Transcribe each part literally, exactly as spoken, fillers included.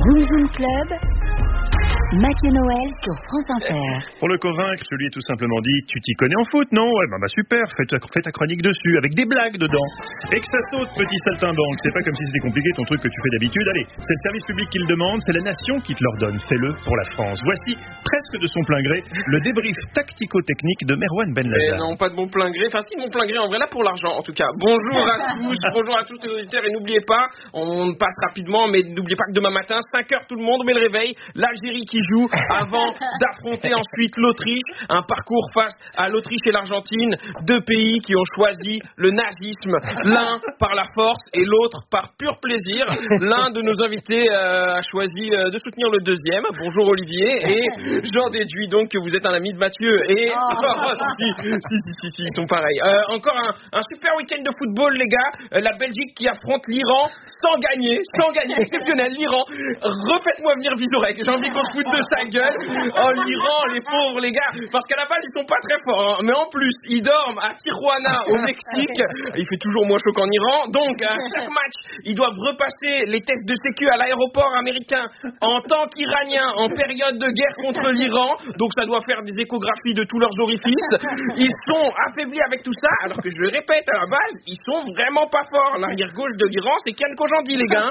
Zoom Zoom Club, Mathieu Noël sur France Inter. Pour le convaincre, je lui ai tout simplement dit « Tu t'y connais en foot, non ?» Eh ben bah super, fais ta, fais ta chronique dessus, avec des blagues dedans. Et que ça saute, petit saltimbanque. C'est pas comme si c'était compliqué ton truc que tu fais d'habitude. Allez, c'est le service public qui le demande, c'est la nation qui te l'ordonne. Fais-le pour la France. Voici, presque de son plein gré, le débrief tactico-technique de Merwan Benlazar. Eh non, pas de mon plein gré. Enfin, si, mon plein gré, en vrai, là, pour l'argent, en tout cas. Bonjour à tous, bonjour à tous les auditeurs. Et n'oubliez pas, on passe rapidement, mais n'oubliez pas que demain matin, cinq heures, tout le monde met le réveil. L'Algérie qui joue avant d'affronter ensuite l'Autriche. Un parcours face à l'Autriche et l'Argentine. Deux pays qui ont choisi le nazisme. L'un par la force et l'autre par pur plaisir. L'un de nos invités euh, a choisi euh, de soutenir le deuxième. Bonjour Olivier. Et j'en déduis donc que vous êtes un ami de Mathieu. Et oh. Oh, si, si, si, si, si, ils sont pareils. Euh, encore un, un super week-end de football, les gars. Euh, la Belgique qui affronte l'Iran sans gagner. Sans gagner. Exceptionnel. L'Iran. Refaites-moi venir Vizorek. J'ai envie qu'on se foute de sa gueule. Oh, l'Iran, les pauvres, les gars. Parce qu'à la base, ils sont pas très forts. Hein. Mais en plus, ils dorment à Tijuana, au Mexique. Il fait toujours moins chaud qu'en Iran. Donc, à chaque match, ils doivent repasser les tests de sécu à l'aéroport américain en tant qu'Iraniens en période de guerre contre l'Iran. Donc, ça doit faire des échographies de tous leurs orifices. Ils sont affaiblis avec tout ça. Alors que je le répète, à la base, ils sont vraiment pas forts. L'arrière gauche de l'Iran, c'est Kian Kojandi, les gars.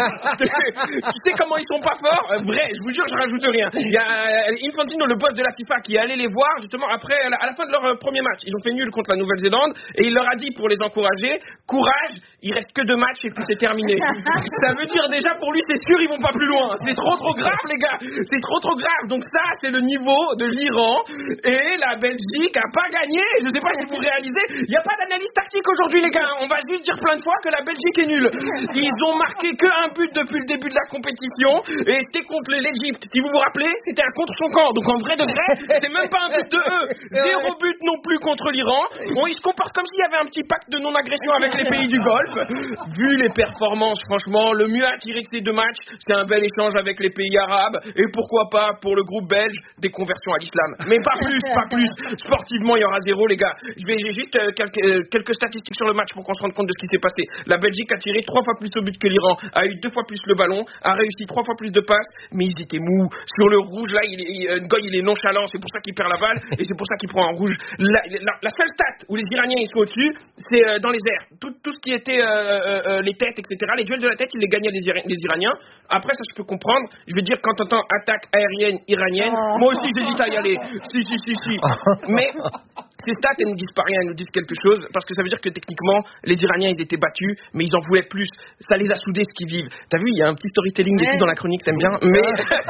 Tu sais comment ils sont pas forts? Vrai, je vous jure, je rajoute rien. Il y a Infantino, le boss de la FIFA, qui est allé les voir justement après, à la fin de leur premier match. Ils ont fait nul contre la Nouvelle-Zélande et il leur a dit, pour les encourager, courage, il reste que deux matchs et puis c'est terminé. Ça veut dire déjà pour lui, c'est sûr, ils vont pas plus loin. C'est trop trop grave, les gars. C'est trop trop grave. Donc ça, c'est le niveau de l'Iran et la Belgique a pas gagné. Je sais pas si vous réalisez, il y a pas d'analyse tactique aujourd'hui, les gars. On va juste dire plein de fois que la Belgique est nulle. Ils ont marqué que un but depuis le début de la compétition et c'était contre l'Égypte. Si vous vous rappelez, c'était un contre son camp. Donc en vrai de vrai, c'est même pas un but de eux. Zéro but non plus contre l'Iran. Bon, ils se comportent comme s'il y avait un petit pacte de non-agression avec les pays du Golfe. Vu les performances, franchement, le mieux à tirer de ces deux matchs, c'est un bel échange avec les pays arabes. Et pourquoi pas, pour le groupe belge, des conversions à l'islam. Mais pas plus, pas plus. Sportivement, il y aura zéro, les gars. Je vais j'ai juste euh, quelques, euh, quelques statistiques sur le match pour qu'on se rende compte de ce qui s'est passé. La Belgique a tiré trois fois plus au but que l'Iran, a eu deux fois plus le ballon, a réussi trois fois plus de passes, mais ils étaient mous. Sur le rouge, là, il est, il, Ngoy, il est nonchalant, c'est pour ça qu'il perd la balle, et c'est pour ça qu'il prend un rouge. La, la, la seule stat où les Iraniens ils sont au-dessus, c'est euh, dans les airs. Tout, tout ce qui était euh, euh, les têtes, et cetera. Les duels de la tête, ils les gagnaient les, Ira- les Iraniens. Après, ça je peux comprendre. Je veux dire, quand t'entends attaque aérienne iranienne, oh. Moi aussi j'hésite à y aller. Si, si, si, si. Mais ces stats, elles ne disent pas rien, elles nous disent quelque chose, parce que ça veut dire que techniquement, les Iraniens, ils étaient battus, mais ils en voulaient plus. Ça les a soudés, ce qu'ils vivent. T'as vu, il y a un petit storytelling ouais. Dans la chronique, t'aimes bien. Mais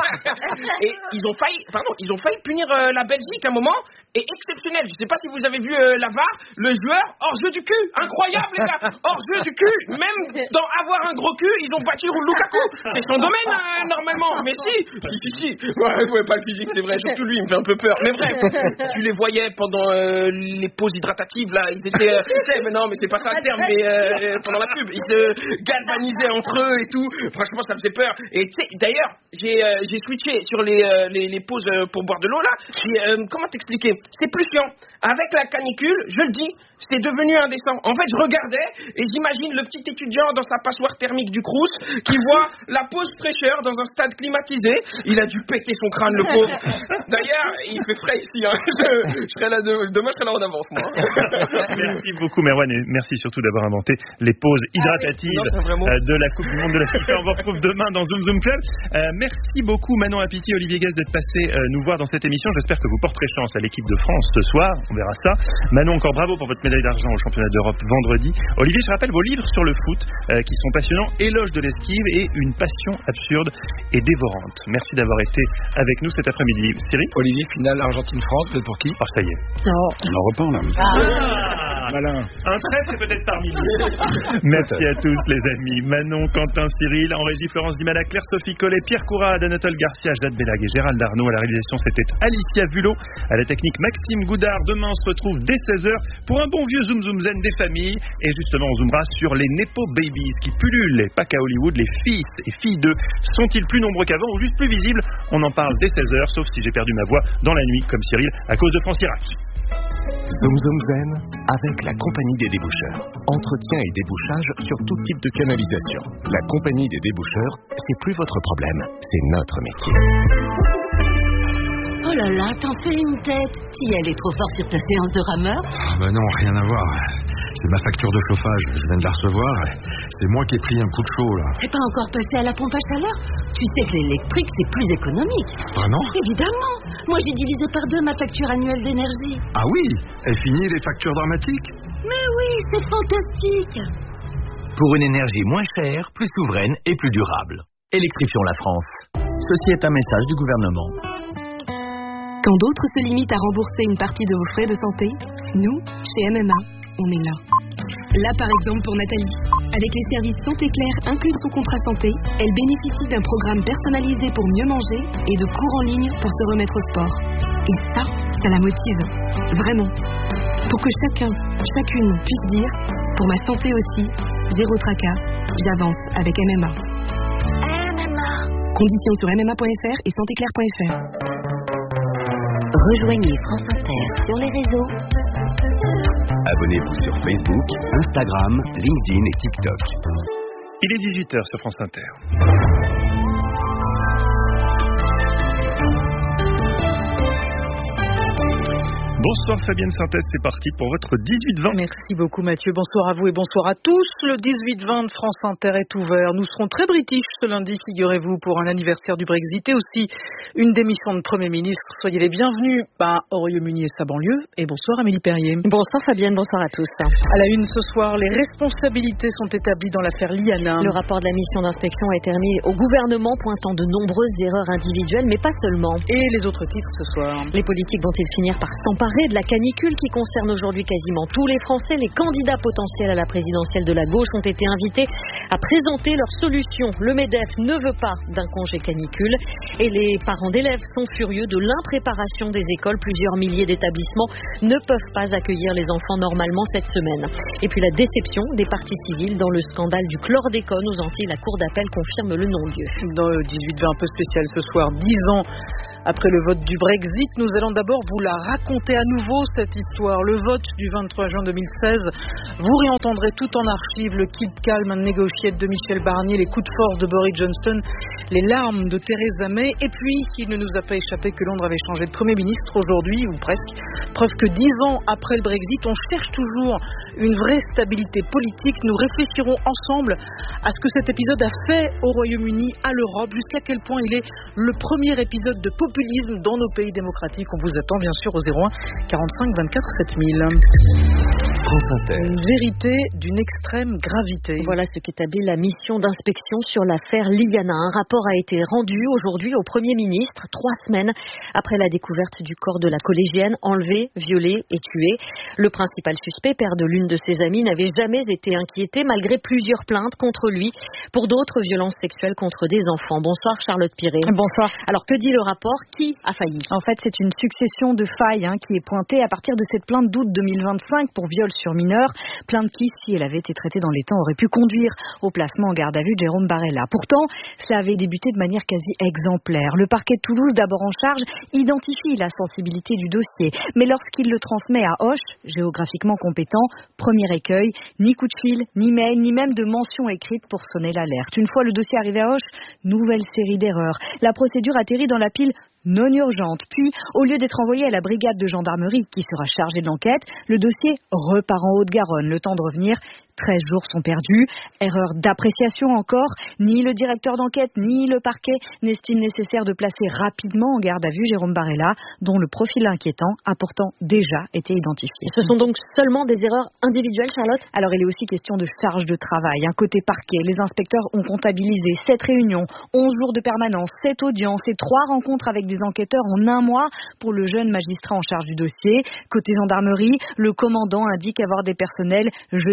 et ils ont failli, pardon, ils ont failli punir euh, la Belgique à un moment, et exceptionnel. Je sais pas si vous avez vu euh, la V A R, le joueur hors jeu du cul, incroyable les gars, hors jeu du cul. Même dans avoir un gros cul, ils ont battu Lukaku. C'est son domaine euh, normalement. Mais si, si, si, si. Ouais, ouais, pas le physique, c'est vrai. Surtout lui, il me fait un peu peur. Mais bref, tu les voyais pendant euh, les pauses hydratatives là, ils étaient, euh, mais non, mais c'est pas ça le terme, mais euh, pendant la pub, ils se galvanisaient entre eux et tout. Franchement, ça me fait peur. Et tu sais, d'ailleurs, j'ai euh, j'ai switché sur les euh, les, les pauses euh, pour boire de l'eau là. Et, euh, comment t'expliquer? C'est plus chiant. Avec la canicule, je le dis, c'est devenu indécent. En fait, je regardais et j'imagine le petit étudiant dans sa passoire thermique du Crous qui voit la pause fraîcheur dans un stade climatisé. Il a dû péter son crâne, le pauvre. D'ailleurs, il fait frais ici. Hein. Je, je serai là de, demain, je serai là en avance, moi. Merci beaucoup, Merwan, et merci surtout d'avoir inventé les pauses hydratatives ah oui. non, de la Coupe du Monde de la FIFA. On vous retrouve demain dans Zoom Zoom Club. Euh, merci beaucoup, Manon Apiti, Olivier Guest, d'être passé euh, nous voir dans cette émission. J'espère que vous porterez chance à l'équipe de France ce soir. On verra ça. Manon, encore bravo pour votre médaille d'argent au championnat d'Europe vendredi. Olivier, je rappelle vos livres sur le foot euh, qui sont passionnants. Éloge de l'esquive et une passion absurde et dévorante. Merci d'avoir été avec nous cet après-midi. Cyril? Olivier, finale Argentine-France, vous êtes pour qui? Oh, ça y est. Non. On en reprend là. Ah, Malin. Un trait, c'est peut-être parmi nous. Merci à tous, les amis. Manon, Quentin, Cyril, en régie Florence Dimala, Claire Sophie Collet, Pierre Courade, Anatole Garcia, Jade Bellag et Gérald Arnaud. À la réalisation, c'était Alicia Vulot. À la technique, Maxime Goudard. Demain, on se retrouve dès seize heures pour un bon bon vieux zoom zoom zen des familles. Et justement, on zoomera sur les Nepo Babies qui pullulent, et pas qu'à Hollywood. Les fils et filles d'eux sont-ils plus nombreux qu'avant ou juste plus visibles? On en parle dès seize heures, sauf si j'ai perdu ma voix dans la nuit, comme Cyril, à cause de France Irak. Zoom Zoom Zen avec la Compagnie des déboucheurs. Entretien et débouchage sur tout type de canalisation. La Compagnie des déboucheurs, c'est plus votre problème, c'est notre métier. Oh là là, t'en fais une tête. Si elle est trop forte sur ta séance de rameur. Ah bah non, rien à voir. C'est ma facture de chauffage, je viens de la recevoir. C'est moi qui ai pris un coup de chaud là. T'es pas encore passé à la pompe à chaleur? Tu sais que l'électrique c'est plus économique. Vraiment? Évidemment. Moi j'ai divisé par deux ma facture annuelle d'énergie. Ah oui? Et fini les factures dramatiques? Mais oui, c'est fantastique. Pour une énergie moins chère, plus souveraine et plus durable. Électrifions la France. Ceci est un message du gouvernement. Quand d'autres se limitent à rembourser une partie de vos frais de santé, nous, chez M M A, on est là. Là, par exemple, pour Nathalie. Avec les services Santé Claire inclus dans son contrat santé, elle bénéficie d'un programme personnalisé pour mieux manger et de cours en ligne pour se remettre au sport. Et ça, ça la motive. Vraiment. Pour que chacun, chacune puisse dire, pour ma santé aussi, zéro tracas, j'avance avec M M A. M M A. Conditions sur m m a point f r et santé claire point f r. Rejoignez France Inter sur les réseaux. Abonnez-vous sur Facebook, Instagram, LinkedIn et TikTok. Il est dix-huit heures sur France Inter. Bonsoir Fabienne Synthèse, c'est parti pour votre dix-huit vingt. Merci beaucoup Mathieu, bonsoir à vous et bonsoir à tous. Le dix-huit vingt de France Inter est ouvert. Nous serons très british ce lundi, figurez-vous, pour un anniversaire du Brexit et aussi une démission de Premier ministre. Soyez les bienvenus bah, au Royaume-Uni et sa banlieue. Et bonsoir Amélie Perrier. Bonsoir Fabienne, bonsoir à tous. À la une ce soir, les responsabilités sont établies dans l'affaire Liana. Le rapport de la mission d'inspection a été remis au gouvernement pointant de nombreuses erreurs individuelles, mais pas seulement. Et les autres titres ce soir. Les politiques vont-ils finir par s'emparer de la canicule qui concerne aujourd'hui quasiment tous les Français? Les candidats potentiels à la présidentielle de la gauche ont été invités à présenter leurs solutions. Le MEDEF ne veut pas d'un congé canicule et les parents d'élèves sont furieux de l'impréparation des écoles. Plusieurs milliers d'établissements ne peuvent pas accueillir les enfants normalement cette semaine. Et puis la déception des parties civiles dans le scandale du chlordécone aux Antilles. La cour d'appel confirme le non-lieu. Dans le dix-huit vingt un peu spécial ce soir, dix ans après le vote du Brexit, nous allons d'abord vous la raconter à nouveau, cette histoire. Le vote du vingt-trois juin deux mille seize, vous réentendrez tout en archive le keep calm negotiate de Michel Barnier, les coups de force de Boris Johnson, les larmes de Theresa May, et puis il ne nous a pas échappé que Londres avait changé de Premier ministre aujourd'hui, ou presque. Preuve que dix ans après le Brexit, on cherche toujours une vraie stabilité politique. Nous réfléchirons ensemble à ce que cet épisode a fait au Royaume-Uni, à l'Europe, jusqu'à quel point il est le premier épisode de populisme dans nos pays démocratiques. On vous attend bien sûr au zéro un quarante-cinq vingt-quatre sept mille. France Inter. Une vérité d'une extrême gravité. Voilà ce qu'établit la mission d'inspection sur l'affaire Liana. Un rapport a été rendu aujourd'hui au Premier ministre, trois semaines après la découverte du corps de la collégienne enlevée, violée et tuée. Le principal suspect, père de l'une de ses amies, n'avait jamais été inquiété malgré plusieurs plaintes contre lui pour d'autres violences sexuelles contre des enfants. Bonsoir Charlotte Piré. Bonsoir. Alors que dit le rapport? Qui a failli? En fait, c'est une succession de failles hein, qui est pointée à partir de cette plainte d'août deux mille vingt-cinq pour viol sur mineur. Plainte qui, si elle avait été traitée dans les temps, aurait pu conduire au placement en garde à vue de Jérôme Barella. Pourtant, ça avait débuté de manière quasi exemplaire. Le parquet de Toulouse, d'abord en charge, identifie la sensibilité du dossier. Mais lorsqu'il le transmet à Auch, géographiquement compétent, premier écueil, ni coup de fil, ni mail, ni même de mention écrite pour sonner l'alerte. Une fois le dossier arrivé à Auch, nouvelle série d'erreurs. La procédure atterrit dans la pile non urgente. Puis, au lieu d'être envoyé à la brigade de gendarmerie qui sera chargée de l'enquête, le dossier repart en Haute-Garonne. Le temps de revenir, treize jours sont perdus. Erreur d'appréciation encore. Ni le directeur d'enquête, ni le parquet n'estiment nécessaire de placer rapidement en garde à vue Jérôme Barella, dont le profil inquiétant a pourtant déjà été identifié. Ce sont donc seulement des erreurs individuelles, Charlotte? Alors, il est aussi question de charge de travail. Un côté parquet, les inspecteurs ont comptabilisé sept réunions, onze jours de permanence, sept audiences et trois rencontres avec des enquêteurs en un mois pour le jeune magistrat en charge du dossier. Côté gendarmerie, le commandant indique avoir des personnels, je cite, à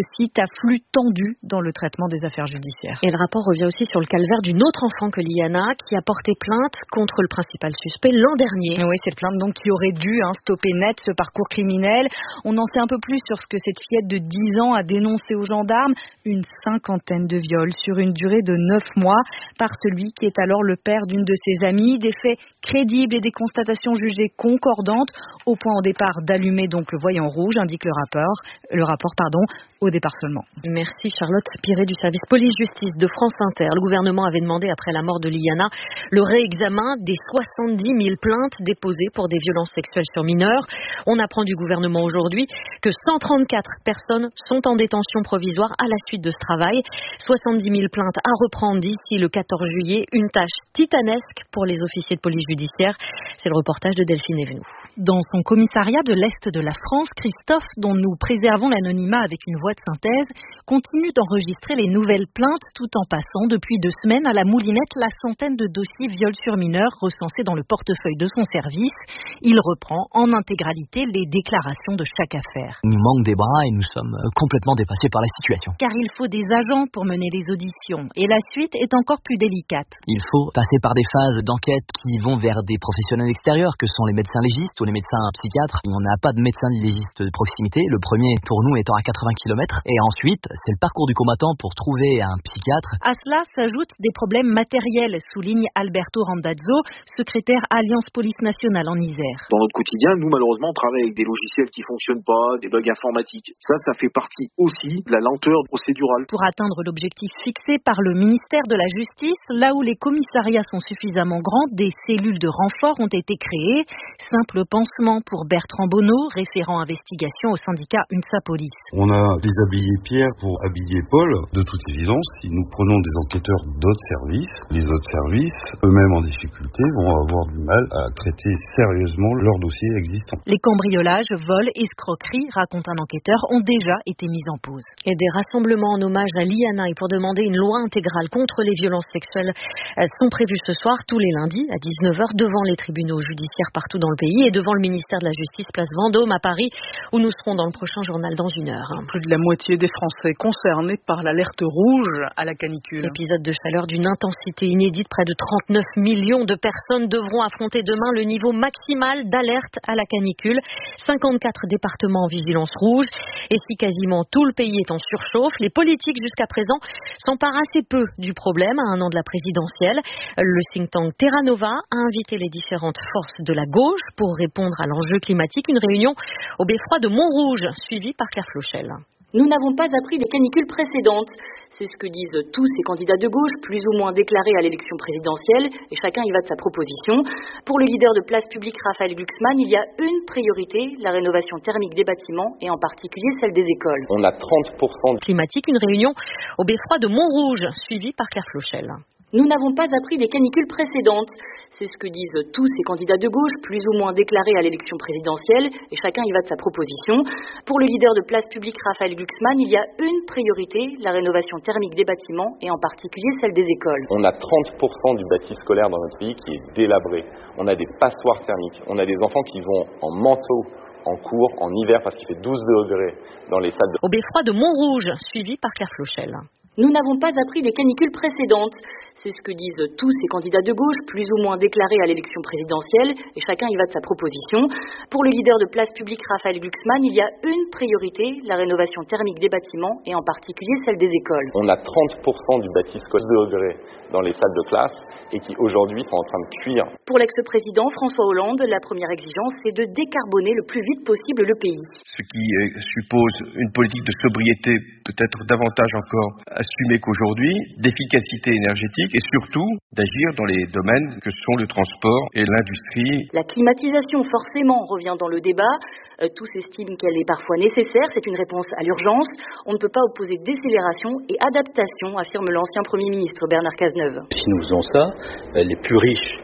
flux tendu dans le traitement des affaires judiciaires. Et le rapport revient aussi sur le calvaire d'une autre enfant que Liana qui a porté plainte contre le principal suspect l'an dernier. Oui, cette plainte donc qui aurait dû hein, stopper net ce parcours criminel. On en sait un peu plus sur ce que cette fillette de dix ans a dénoncé aux gendarmes. Une cinquantaine de viols sur une durée de neuf mois par celui qui est alors le père d'une de ses amies. Des faits crédibles et des constatations jugées concordantes au point au départ d'allumer donc le voyant rouge, indique le rapport, le rapport pardon, au départ seulement. Merci Charlotte Piré du service police-justice de France Inter. Le gouvernement avait demandé après la mort de Liana le réexamen des soixante-dix mille plaintes déposées pour des violences sexuelles sur mineurs. On apprend du gouvernement aujourd'hui que cent trente-quatre personnes sont en détention provisoire à la suite de ce travail. soixante-dix mille plaintes à reprendre d'ici le quatorze juillet. Une tâche titanesque pour les officiers de police judiciaire. C'est le reportage de Delphine Evenou. Dans son commissariat de l'Est de la France, Christophe, dont nous préservons l'anonymat avec une voix de synthèse, continue d'enregistrer les nouvelles plaintes tout en passant depuis deux semaines à la moulinette la centaine de dossiers viols sur mineurs recensés dans le portefeuille de son service. Il reprend en intégralité les déclarations de chaque affaire. Il nous manque des bras et nous sommes complètement dépassés par la situation. Car il faut des agents pour mener les auditions et la suite est encore plus délicate. Il faut passer par des phases d'enquête qui vont vers des professionnels extérieurs que sont les médecins légistes ou les médecins psychiatres. On n'a pas de médecin légiste de proximité, le premier pour nous étant à quatre-vingts kilomètres et ensuite c'est le parcours du combattant pour trouver un psychiatre. À cela s'ajoutent des problèmes matériels, souligne Alberto Randazzo, secrétaire Alliance Police Nationale en Isère. Dans notre quotidien, nous malheureusement on travaille avec des logiciels qui fonctionnent pas, des bugs informatiques. Ça, ça fait partie aussi de la lenteur procédurale. Pour atteindre l'objectif fixé par le ministère de la Justice, là où les commissariats sont suffisamment grands, des cellules de renfort ont été créées. Simple pansement pour Bertrand Bonneau, référent investigation au syndicat UNSA Police. On a déshabillé Pierre pour habiller Paul. De toute évidence, si nous prenons des enquêteurs d'autres services, les autres services, eux-mêmes en difficulté, vont avoir du mal à traiter sérieusement leurs dossiers existants. Les cambriolages, vols, escroqueries, raconte un enquêteur, ont déjà été mis en pause. Et des rassemblements en hommage à Liana et pour demander une loi intégrale contre les violences sexuelles sont prévus ce soir, tous les lundis, à dix-neuf heures, devant les tribunaux judiciaires partout dans le pays et devant le ministère de la Justice, place Vendôme, à Paris, où nous serons dans le prochain journal dans une heure. Plus de la moitié des Français concernés par l'alerte rouge à la canicule. Épisode de chaleur d'une intensité inédite. Près de trente-neuf millions de personnes devront affronter demain le niveau maximal d'alerte à la canicule. cinquante-quatre départements en vigilance rouge. Et si quasiment tout le pays est en surchauffe, les politiques jusqu'à présent s'emparent assez peu du problème à un an de la présidentielle. Le think tank Terra Nova a invité les différentes forces de la gauche pour répondre à l'enjeu climatique. Une réunion au beffroi de Montrouge, suivie par Claire Flochel. Nous n'avons pas appris des canicules précédentes. C'est ce que disent tous ces candidats de gauche, plus ou moins déclarés à l'élection présidentielle, et chacun y va de sa proposition. Pour le leader de Place Publique, Raphaël Glucksmann, il y a une priorité, la rénovation thermique des bâtiments, et en particulier celle des écoles. On a trente pour cent climatique, une réunion au beffroi de Montrouge, suivie par Claire Flochel. Nous n'avons pas appris des canicules précédentes. C'est ce que disent tous ces candidats de gauche, plus ou moins déclarés à l'élection présidentielle, et chacun y va de sa proposition. Pour le leader de Place Publique, Raphaël Glucksmann, il y a une priorité, la rénovation thermique des bâtiments, et en particulier celle des écoles. On a trente pour cent du bâti scolaire dans notre pays qui est délabré. On a des passoires thermiques. On a des enfants qui vont en manteau en cours, en hiver, parce qu'il fait douze degrés dans les salles de... Au beffroi de Montrouge, suivi par Claire Flochel. Nous n'avons pas appris des canicules précédentes. C'est ce que disent tous ces candidats de gauche, plus ou moins déclarés à l'élection présidentielle, et chacun y va de sa proposition. Pour le leader de Place Publique, Raphaël Glucksmann, il y a une priorité, la rénovation thermique des bâtiments, et en particulier celle des écoles. On a trente pour cent du bâti scolaire degrés dans les salles de classe, et qui aujourd'hui sont en train de cuire. Pour l'ex-président François Hollande, la première exigence, c'est de décarboner le plus vite possible le pays. Ce qui suppose une politique de sobriété peut-être davantage encore assumée qu'aujourd'hui, d'efficacité énergétique et surtout d'agir dans les domaines que sont le transport et l'industrie. La climatisation, forcément, revient dans le débat. Euh, tous estiment qu'elle est parfois nécessaire. C'est une réponse à l'urgence. On ne peut pas opposer décélération et adaptation, affirme l'ancien Premier ministre Bernard Cazeneuve. Si nous faisons ça, les plus riches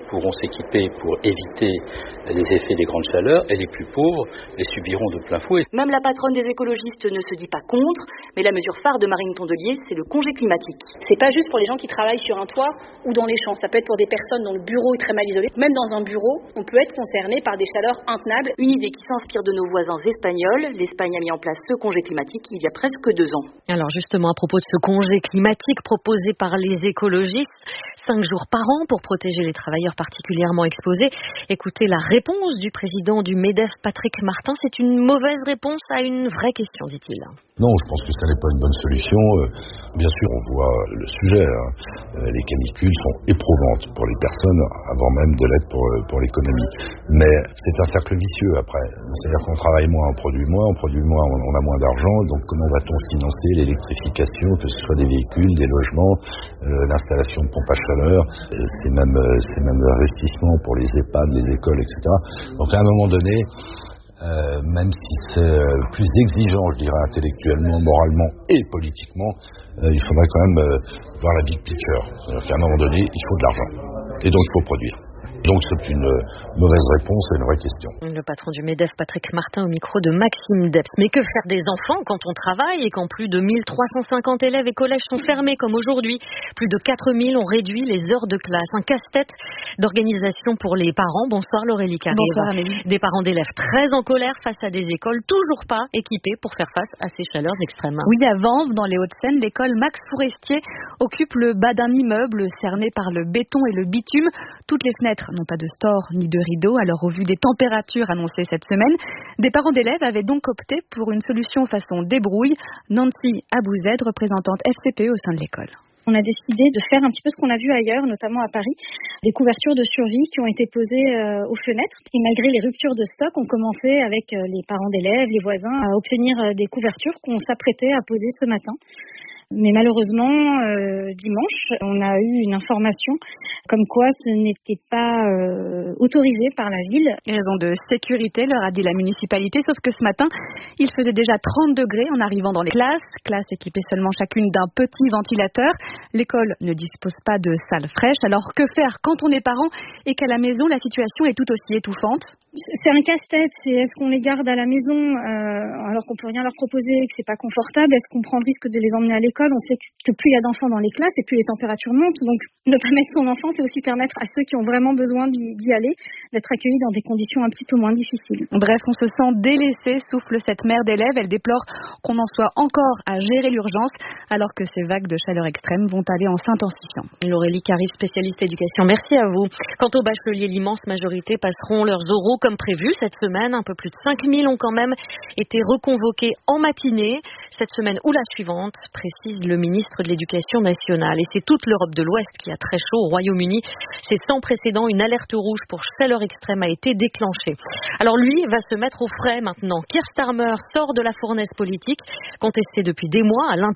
pourront s'équiper pour éviter les effets des grandes chaleurs et les plus pauvres les subiront de plein fouet. Même la patronne des écologistes ne se dit pas contre, mais la mesure phare de Marine Tondelier, c'est le congé climatique. C'est pas juste pour les gens qui travaillent sur un toit ou dans les champs, ça peut être pour des personnes dont le bureau est très mal isolé. Même dans un bureau, on peut être concerné par des chaleurs intenables. Une idée qui s'inspire de nos voisins espagnols. L'Espagne a mis en place ce congé climatique il y a presque deux ans. Alors justement, à propos de ce congé climatique proposé par les écologistes, cinq jours par an pour protéger les travailleurs particulièrement exposés. Écoutez la réponse du président du MEDEF, Patrick Martin. C'est une mauvaise réponse à une vraie question, dit-il. Non, je pense que ça n'est pas une bonne solution. Bien sûr, on voit le sujet. Hein. Les canicules sont éprouvantes pour les personnes, avant même de l'être pour, pour l'économie. Mais c'est un cercle vicieux après. C'est-à-dire qu'on travaille moins, on produit moins, on produit moins, on a moins d'argent. Donc comment va-t-on financer l'électrification, que ce soit des véhicules, des logements, euh, l'installation de pompes à chaleur, euh, c'est même, euh, c'est même l'investissement pour les EHPAD, les écoles, et cetera. Donc à un moment donné, Euh, même si c'est euh, plus exigeant, je dirais, intellectuellement, moralement et politiquement, euh, il faudrait quand même euh, voir la big picture. C'est-à-dire qu'à un moment donné, il faut de l'argent. Et donc, il faut produire. Donc, c'est une euh, mauvaise réponse et une vraie question. Le patron du MEDEF, Patrick Martin, au micro de Maxime Debs. Mais que faire des enfants quand on travaille et quand plus de mille trois cent cinquante élèves et collèges sont fermés, comme aujourd'hui? Plus de quatre mille ont réduit les heures de classe. Un casse-tête d'organisation pour les parents. Bonsoir Laurélie Carrière. Bonsoir Amélie. Des parents d'élèves très en colère face à des écoles toujours pas équipées pour faire face à ces chaleurs extrêmes. Oui, à Vanves, dans les Hauts-de-Seine, l'école Max Forestier occupe le bas d'un immeuble cerné par le béton et le bitume. Toutes les fenêtres n'ont pas de store ni de rideaux. Alors, au vu des températures annoncées cette semaine, des parents d'élèves avaient donc opté pour une solution façon débrouille. Nancy Abouzed, représentante F C P E au sein de l'école. On a décidé de faire un petit peu ce qu'on a vu ailleurs, notamment à Paris, des couvertures de survie qui ont été posées euh, aux fenêtres. Et malgré les ruptures de stock, on commençait avec euh, les parents d'élèves, les voisins, à obtenir euh, des couvertures qu'on s'apprêtait à poser ce matin. Mais malheureusement, euh, dimanche, on a eu une information comme quoi ce n'était pas euh, autorisé par la ville. Raison de sécurité, leur a dit la municipalité, sauf que ce matin, il faisait déjà trente degrés en arrivant dans les classes, classes équipées seulement chacune d'un petit ventilateur. L'école ne dispose pas de salle fraîche, alors que faire quand on est parent et qu'à la maison, la situation est tout aussi étouffante? C'est un casse-tête, c'est est-ce qu'on les garde à la maison euh, alors qu'on peut rien leur proposer et que c'est pas confortable? Est-ce qu'on prend le risque de les emmener à l'école? On sait que plus il y a d'enfants dans les classes et plus les températures montent, donc ne pas mettre son enfant, c'est aussi permettre à ceux qui ont vraiment besoin d'y aller d'être accueillis dans des conditions un petit peu moins difficiles. Bref, on se sent délaissé, souffle cette mère d'élèves. Elle déplore qu'on en soit encore à gérer l'urgence alors que ces vagues de chaleur extrême vont aller en s'intensifiant. Laurélie Carrière, spécialiste éducation, merci à vous. Quant aux bacheliers, l'immense majorité passeront leurs oraux comme prévu cette semaine. Un peu plus de cinq mille ont quand même été reconvoqués en matinée cette semaine ou la suivante, précise le ministre de l'Éducation nationale. Et c'est toute l'Europe de l'Ouest qui a très chaud. Au Royaume-Uni, c'est sans précédent. Une alerte rouge pour chaleur extrême a été déclenchée. Alors lui va se mettre au frais maintenant. Keir Starmer sort de la fournaise politique, contesté depuis des mois à l'intérieur